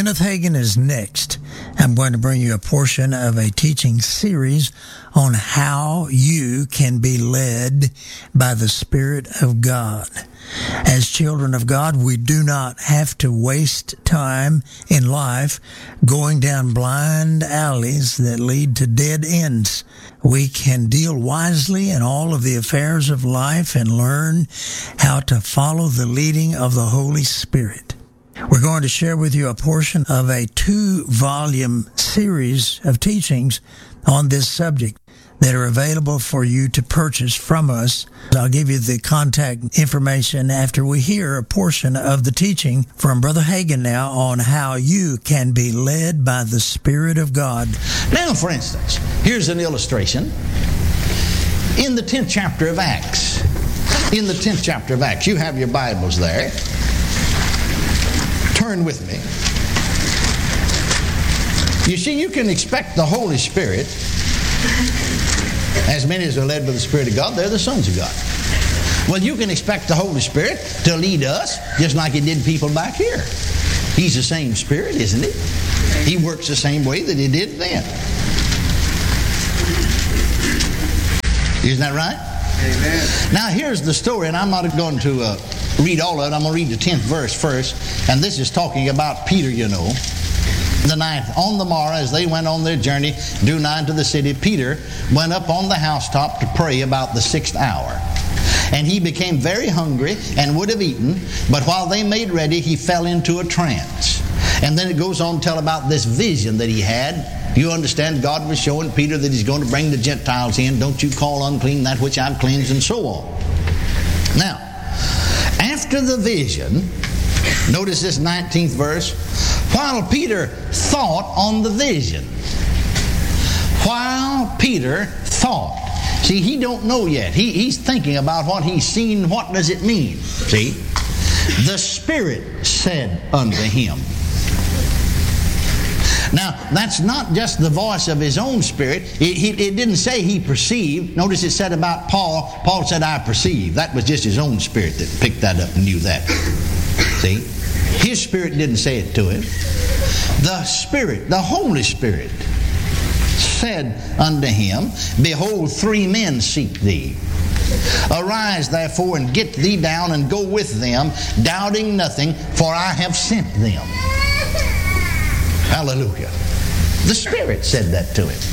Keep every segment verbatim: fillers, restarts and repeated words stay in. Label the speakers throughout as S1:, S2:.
S1: Kenneth Hagin is next. I'm going to bring you a portion of a teaching series on how you can be led by the Spirit of God. As children of God, we do not have to waste time in life going down blind alleys that lead to dead ends. We can deal wisely in all of the affairs of life and learn how to follow the leading of the Holy Spirit. We're going to share with you a portion of a two-volume series of teachings on this subject that are available for you to purchase from us. I'll give you the contact information after we hear a portion of the teaching from Brother Hagin now on how you can be led by the Spirit of God.
S2: Now, for instance, here's an illustration. In the tenth chapter of Acts, in the tenth chapter of Acts, you have your Bibles there. Turn with me. You see, you can expect the Holy Spirit, as many as are led by the Spirit of God, they're the sons of God. Well, you can expect the Holy Spirit to lead us just like He did people back here. He's the same Spirit, isn't He? He works the same way that He did then. Isn't that right? Amen. Now, here's the story, and I'm not going to uh, read all of it. I'm going to read the tenth verse first, and this is talking about Peter, you know. The ninth, on the morrow, as they went on their journey, drew nigh to the city, Peter went up on the housetop to pray about the sixth hour. And he became very hungry and would have eaten, but while they made ready, he fell into a trance. And then it goes on to tell about this vision that he had. You understand, God was showing Peter that He's going to bring the Gentiles in. Don't you call unclean that which I've cleansed, and so on. Now, after the vision, notice this nineteenth verse. While Peter thought on the vision. While Peter thought. See, he don't know yet. He, he's thinking about what he's seen. What does it mean? See? The Spirit said unto him. Now, that's not just the voice of his own spirit. It, it, it didn't say he perceived. Notice it said about Paul, Paul said, I perceive. That was just his own spirit that picked that up and knew that. See? His Spirit didn't say it to him. The Spirit, the Holy Spirit, said unto him, Behold, three men seek thee. Arise, therefore, and get thee down and go with them, doubting nothing, for I have sent them. Hallelujah. The Spirit said that to him.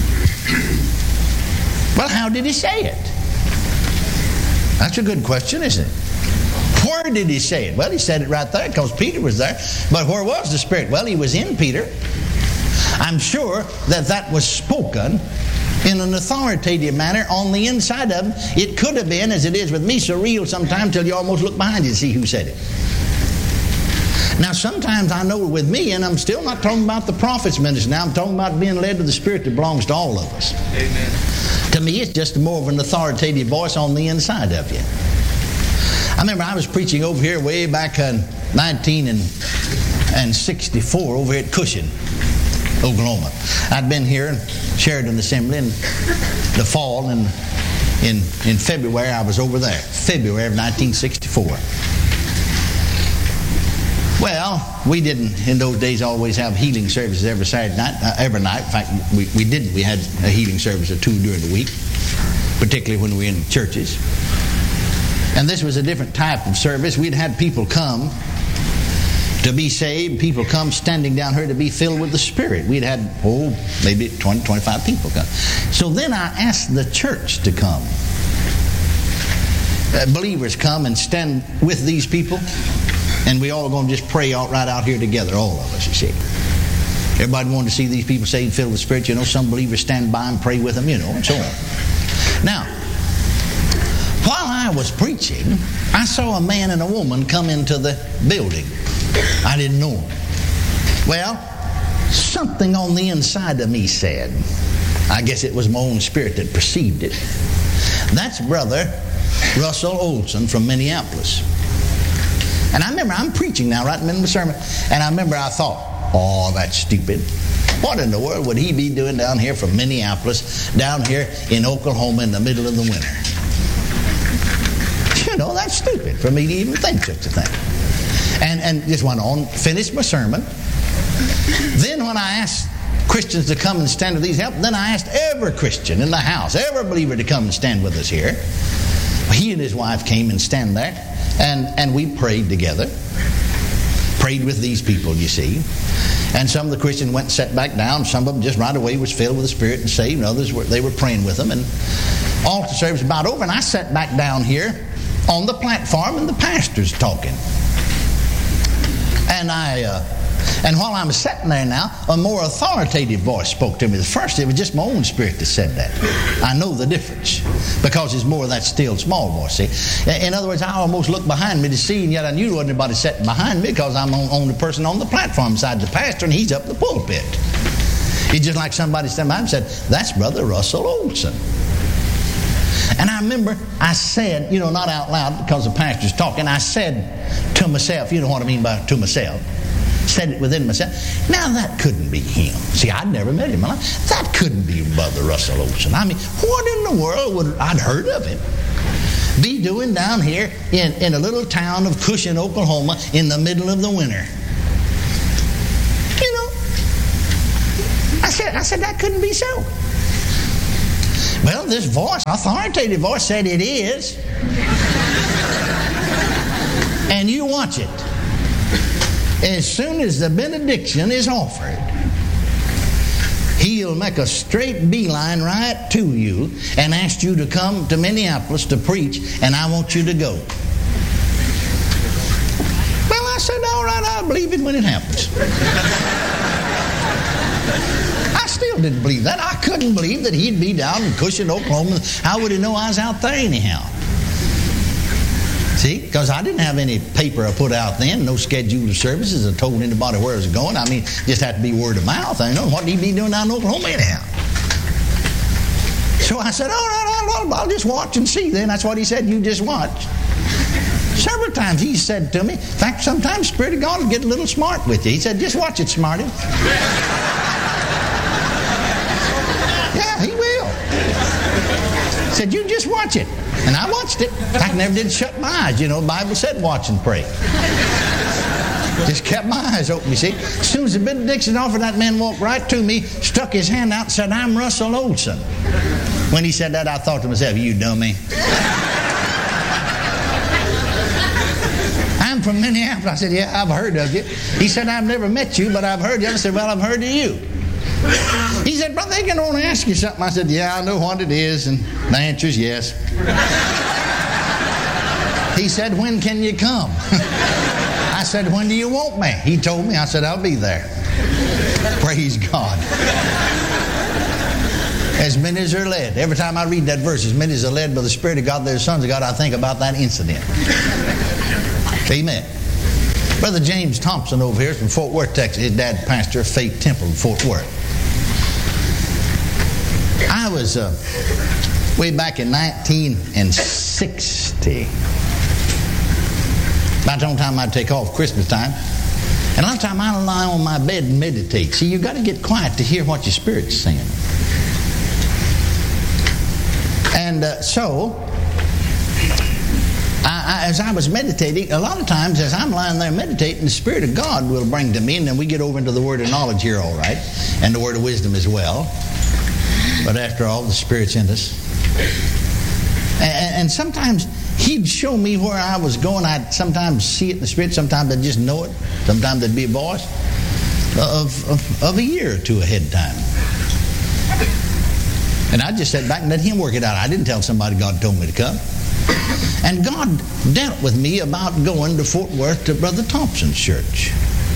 S2: Well, how did He say it? That's a good question, isn't it? Where did He say it? Well, He said it right there because Peter was there. But where was the Spirit? Well, He was in Peter. I'm sure that that was spoken in an authoritative manner on the inside of him. It could have been, as it is with me, surreal sometimes till you almost look behind you to see who said it. Now, sometimes I know with me, and I'm still not talking about the prophet's ministry now, I'm talking about being led to the Spirit that belongs to all of us. Amen. To me, it's just more of an authoritative voice on the inside of you. I remember I was preaching over here way back in nineteen sixty-four over here at Cushing, Oklahoma. I'd been here in Sheridan Assembly in the fall, and in, in February I was over there. February of nineteen sixty-four. Well, we didn't in those days always have healing services every Saturday night, uh, every night. In fact, we, we didn't. We had a healing service or two during the week, particularly when we were in churches. And this was a different type of service. We'd had people come to be saved, people come standing down here to be filled with the Spirit. We'd had, oh, maybe twenty, twenty-five people come. So then I asked the church to come. Uh, believers come and stand with these people, and we all going to just pray out right out here together, all of us, you see. Everybody wanted to see these people saved, filled with the Spirit. You know, some believers stand by and pray with them, you know, and so on. Now, while I was preaching, I saw a man and a woman come into the building. I didn't know them. Well, something on the inside of me said, I guess it was my own spirit that perceived it. That's Brother Russell Olson from Minneapolis. And I remember, I'm preaching now right in the middle of the sermon, and I remember I thought, oh, that's stupid. What in the world would he be doing down here from Minneapolis, down here in Oklahoma in the middle of the winter? You know, that's stupid for me to even think such a thing. And and just went on, finished my sermon, Then when I asked Christians to come and stand with these help, then I asked every Christian in the house, every believer to come and stand with us here. He and his wife came and stand there, and, and we prayed together. Prayed with these people, you see. And some of the Christians went and sat back down. Some of them just right away was filled with the Spirit and saved. And others, were, they were praying with them. And altar service was about over, and I sat back down here on the platform, and the pastor's talking. And I... Uh, And while I'm sitting there now, a more authoritative voice spoke to me. The first, it was just my own spirit that said that. I know the difference because it's more of that still small voice. See? In other words, I almost looked behind me to see, and yet I knew there wasn't anybody sitting behind me because I'm on, on the person on the platform beside the pastor, and he's up the pulpit. It's just like somebody standing behind me and said, "That's Brother Russell Olson." And I remember I said, you know, not out loud because the pastor's talking, I said to myself, you know what I mean by to myself, said it within myself, now that couldn't be him. See, I'd never met him in my life. That couldn't be Brother Russell Olson. I mean, what in the world would I'd heard of him be doing down here in, in a little town of Cushing, Oklahoma in the middle of the winter? You know, I said, I said that couldn't be so. Well, this voice, authoritative voice, said it is. And you watch it. As soon as the benediction is offered, he'll make a straight beeline right to you and ask you to come to Minneapolis to preach, and I want you to go. Well, I said, all right, I'll believe it when it happens. I still didn't believe that. I couldn't believe that he'd be down in Cushing, Oklahoma. How would he know I was out there anyhow? See, because I didn't have any paper I put out then, no schedule of services or told anybody where I was going. I mean, just had to be word of mouth. I know what he'd be doing down in Oklahoma anyhow. So I said, all right, I'll, I'll just watch and see then. That's what he said, you just watch. Several times he said to me, in fact, sometimes Spirit of God will get a little smart with you. He said, just watch it, smarty. Yeah, he will. He said, you just watch it. And I watched it. I never did shut my eyes. You know, the Bible said watch and pray. Just kept my eyes open, you see. As soon as the benediction offered, that man walked right to me, stuck his hand out and said, I'm Russell Olson. When he said that, I thought to myself, you dummy. I'm from Minneapolis. I said, yeah, I've heard of you. He said, I've never met you, but I've heard you. I said, well, I've heard of you. He said, brother, they're going to want to ask you something. I said, yeah, I know what it is. And the answer is yes. He said, when can you come? I said, when do you want me? He told me. I said, I'll be there. Praise God. As many as are led. Every time I read that verse, as many as are led by the Spirit of God, they're the sons of God, I think about that incident. Amen. Brother James Thompson over here from Fort Worth, Texas. His dad pastor of Faith Temple in Fort Worth. I was uh, way back in nineteen sixty. About the time I'd take off Christmas time. And a lot of time I'd lie on my bed and meditate. See, you've got to get quiet to hear what your spirit's saying. And uh, so, I, I, as I was meditating, a lot of times as I'm lying there meditating, the Spirit of God will bring to me, and then we get over into the word of knowledge here, all right, and the word of wisdom as well. But after all, the Spirit's in us. And, and sometimes He'd show me where I was going. I'd sometimes see it in the Spirit, sometimes I'd just know it, sometimes there'd be a voice of, of, of a year or two ahead of time. And I just sat back and let Him work it out. I didn't tell somebody God told me to come. And God dealt with me about going to Fort Worth to Brother Thompson's church.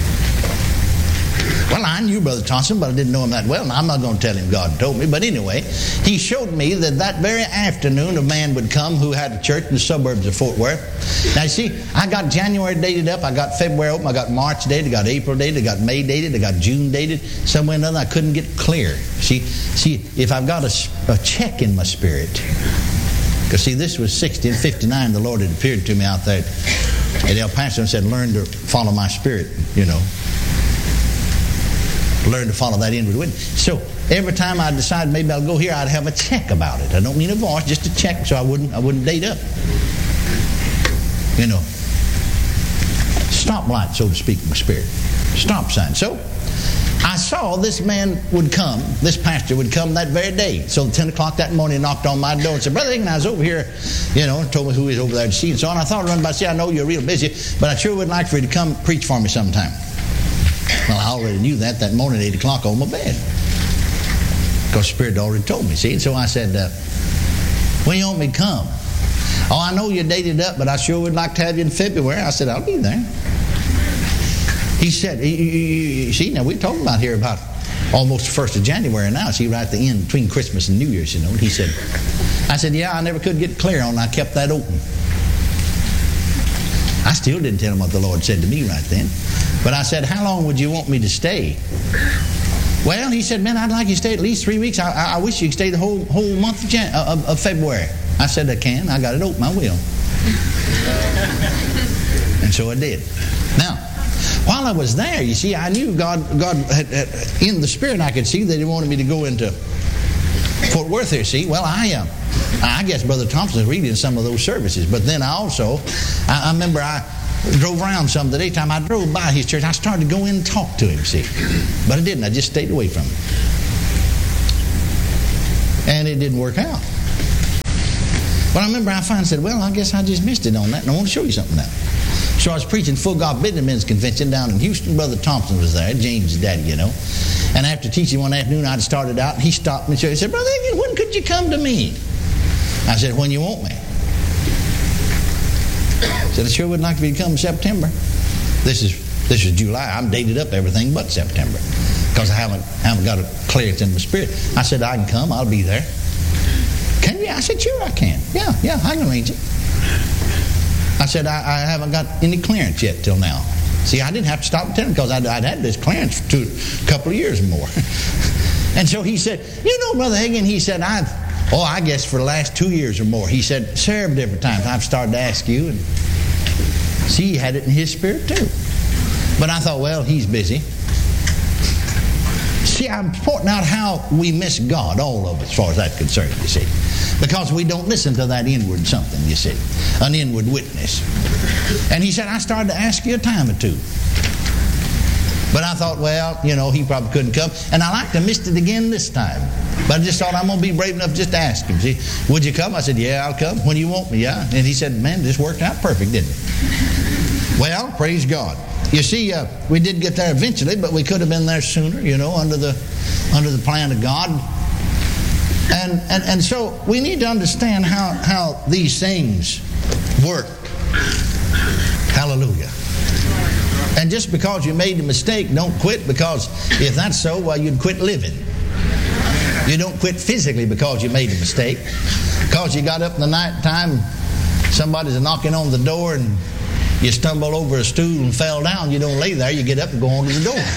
S2: Well, I knew Brother Thompson, but I didn't know him that well. And I'm not going to tell him God told me. But anyway, he showed me that that very afternoon a man would come who had a church in the suburbs of Fort Worth. Now, you see, I got January dated up. I got February open. I got March dated. I got April dated. I got May dated. I got June dated. Somewhere or another, I couldn't get clear. See, see, if I've got a, a check in my spirit, because see, this was sixty and fifty-nine, the Lord had appeared to me out there at El Paso and said, learn to follow my spirit, you know. Learn to follow that inward witness. So every time I decided maybe I'll go here, I'd have a check about it. I don't mean a voice, just a check, so I wouldn't I wouldn't date up. You know. stoplight, so to speak, in my spirit. Stop sign. So I saw this man would come, this pastor would come that very day. So at ten o'clock that morning, he knocked on my door and said, Brother Hagin, I was over here, you know, told me who he was over there to see and so on. I thought I'd run by and say, I know you're real busy, but I sure would like for you to come preach for me sometime. Well, I already knew that that morning at eight o'clock on my bed. Because the Spirit already told me, see? And so I said, uh, when you want me to come? Oh, I know you're dated up, but I sure would like to have you in February. I said, I'll be there. He said, you, you, you, see, now we're talking about here about almost the first of January now. See, right at the end between Christmas and New Year's, you know. And he said, I said, yeah, I never could get clear on it. I kept that open. I still didn't tell him what the Lord said to me right then. But I said, how long would you want me to stay? Well, he said, man, I'd like you to stay at least three weeks. I, I, I wish you could stay the whole whole month of, Jan- of, of February. I said, I can. I got it open. I will. And so I did. Now, while I was there, you see, I knew God, God had, had, in the Spirit, I could see that He wanted me to go into Fort Worth here, see. Well, I am. Uh, I guess Brother Thompson was reading some of those services. But then I also, I, I remember I drove around some the daytime. I drove by his church. I started to go in and talk to him, see. But I didn't. I just stayed away from him. And it didn't work out. But I remember I finally said, well, I guess I just missed it on that, and I want to show you something now. So I was preaching Full God Business Men's Convention down in Houston. Brother Thompson was there, James' daddy, you know. And after teaching one afternoon, I'd started out, and he stopped me and said, Brother Hagin, when could you come to me? I said, when you want me. I said, I sure would like for you to come in September. This is this is July. I'm dated up everything but September because I haven't, haven't got a clearance in my spirit. I said, I can come. I'll be there. Can you? I said, sure I can. Yeah, yeah, I can arrange it. I said, I, I haven't got any clearance yet till now. See, I didn't have to stop and tell him because I'd, I'd had this clearance for two, a couple of years or more. And so he said, you know, Brother Hagin, he said, I've, oh, I guess for the last two years or more, he said, several different times I've started to ask you. And see, he had it in his spirit too. But I thought, well, he's busy. See, I'm pointing out how we miss God, all of us, as far as that's concerned, you see. Because we don't listen to that inward something, you see. An inward witness. And he said, I started to ask you a time or two. But I thought, well, you know, he probably couldn't come. And I like to missed it again this time. But I just thought, I'm going to be brave enough just to ask him. See, would you come? I said, yeah, I'll come. When you want me, yeah. And he said, man, this worked out perfect, didn't it? Well, praise God. You see, uh, we did get there eventually, but we could have been there sooner, you know, under the under the plan of God. And and, and so we need to understand how, how these things work. Hallelujah. And just because you made a mistake, don't quit, because if that's so, well, you'd quit living. You don't quit physically because you made a mistake. Because you got up in the night time, somebody's knocking on the door and you stumble over a stool and fell down. You don't lay there. You get up and go on to the door.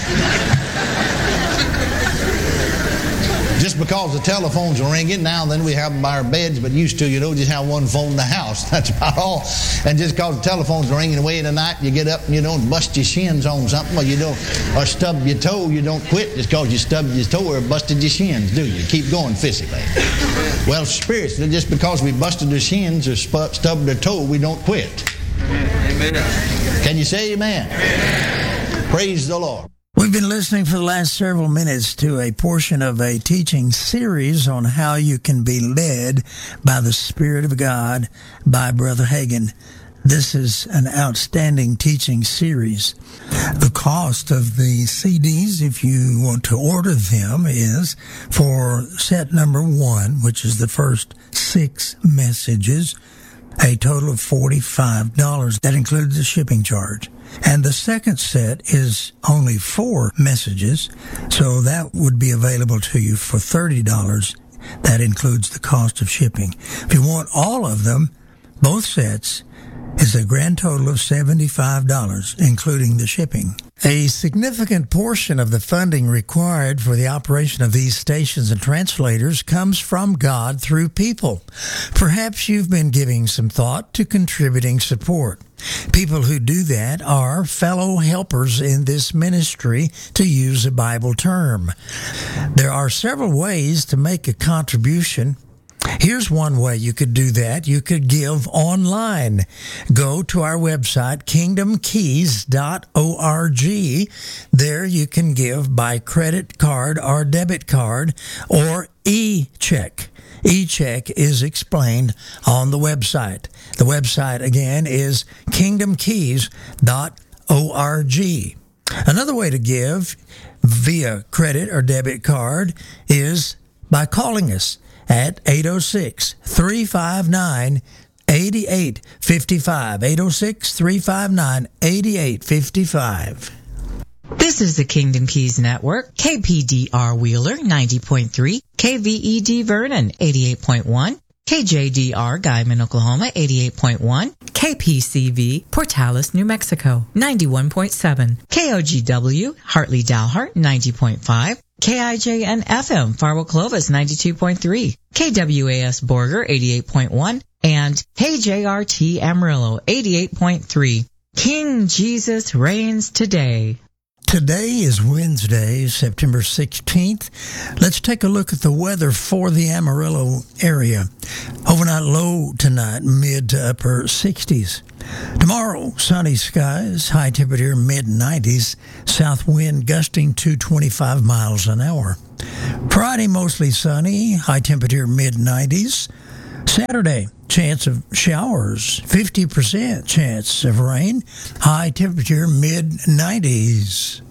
S2: Just because the telephones are ringing, now and then we have them by our beds, but used to, you know, just have one phone in the house. That's about all. And just because the telephones are ringing away in the night, you get up and you don't bust your shins on something, or you don't, or stub your toe, you don't quit just because you stubbed your toe or busted your shins, do you? Keep going physically. Well, spiritually, just because we busted our shins or stubbed our toe, we don't quit. Amen. Can you say amen? Amen? Praise the Lord.
S1: We've been listening for the last several minutes to a portion of a teaching series on how you can be led by the Spirit of God by Brother Hagin. This is an outstanding teaching series. The cost of the C Ds, if you want to order them, is for set number one, which is the first six messages, a total of forty-five dollars. That includes the shipping charge. And the second set is only four messages, so that would be available to you for thirty dollars. That includes the cost of shipping. If you want all of them, both sets, is a grand total of seventy-five dollars, including the shipping. A significant portion of the funding required for the operation of these stations and translators comes from God through people. Perhaps you've been giving some thought to contributing support. People who do that are fellow helpers in this ministry, to use a Bible term. There are several ways to make a contribution. Here's one way you could do that. You could give online. Go to our website, kingdom keys dot org. There you can give by credit card or debit card or e-check. E-check is explained on the website. The website, again, is kingdom keys dot org. Another way to give via credit or debit card is by calling us at eight oh six, three five nine, eight eight five five, eight oh six, three five nine, eight eight five five.
S3: This is the Kingdom Keys Network, K P D R Wheeler, ninety point three, K V E D Vernon, eighty-eight point one, K J D R Guyman, Oklahoma, eighty-eight point one,
S4: K P C V Portales, New Mexico, ninety-one point seven,
S3: K O G W Hartley Dalhart, ninety point five, K I J N F M Farwell Clovis, ninety-two point three, K W A S Borger, eighty-eight point one, and K J R T Amarillo, eighty-eight point three. King Jesus reigns today.
S1: Today is Wednesday, September sixteenth. Let's take a look at the weather for the Amarillo area. Overnight low tonight, mid to upper sixties. Tomorrow, sunny skies, high temperature mid nineties, south wind gusting to twenty-five miles an hour. Friday, mostly sunny, high temperature mid nineties. Saturday, chance of showers, fifty percent chance of rain, high temperature mid nineties.